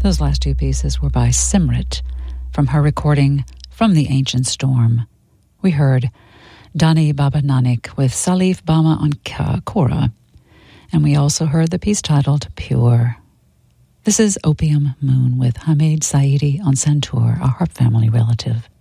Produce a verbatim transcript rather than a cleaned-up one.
Those last two pieces were by Simrit from her recording From the Ancient Storm. We heard Dani Baba Nanak with Salif Bama on Kora, and we also heard the piece titled Pure. This is Opium Moon with Hamid Saidi on santur, a harp family relative.